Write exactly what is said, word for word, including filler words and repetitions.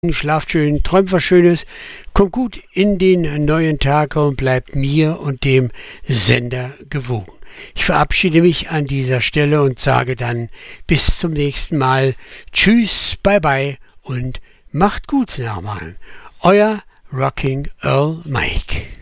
Schlaft schön, träumt was Schönes, kommt gut in den neuen Tag und bleibt mir und dem Sender gewogen. Ich verabschiede mich an dieser Stelle und sage dann bis zum nächsten Mal. Tschüss, bye bye und macht gut nochmal. Euer Rocking Earl Mike.